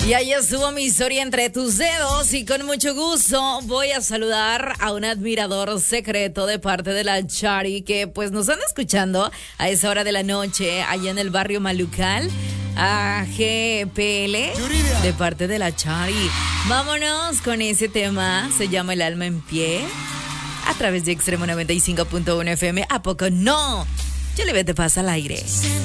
Y ahí estuvo mi historia entre tus dedos y con mucho gusto voy a saludar a un admirador secreto de parte de la Chari que pues nos anda escuchando a esa hora de la noche allá en el barrio Malucal, a GPL de parte de la Chari. Vámonos con ese tema, se llama El alma en pie a través de Extremo 95.1 FM. ¿A poco no? Yo le vete paz al aire.